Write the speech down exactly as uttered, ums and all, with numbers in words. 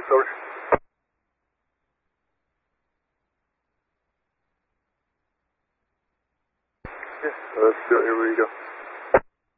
over. Yeah, let's do it. Here we go.